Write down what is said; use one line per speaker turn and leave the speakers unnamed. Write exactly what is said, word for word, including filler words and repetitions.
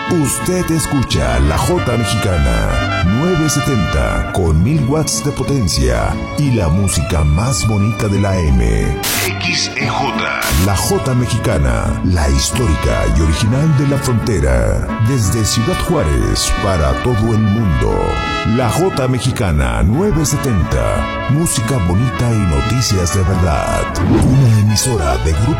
Usted escucha La Jota Mexicana novecientos setenta con mil watts de potencia y la música más bonita de la M. X E J. La Jota Mexicana, la histórica y original de la frontera. Desde Ciudad Juárez para todo el mundo. La Jota Mexicana novecientos setenta. Música bonita y noticias de verdad. Una emisora de Grupo